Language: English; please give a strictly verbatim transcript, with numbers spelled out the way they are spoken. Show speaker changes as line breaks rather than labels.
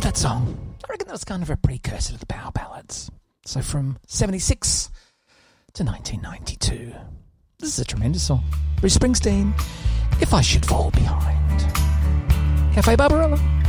love that song. I reckon that was kind of a precursor to the power ballads. So from seventy-six to nineteen ninety-two. This is a tremendous song. Bruce Springsteen, If I Should Fall Behind. Cafe Barbarella.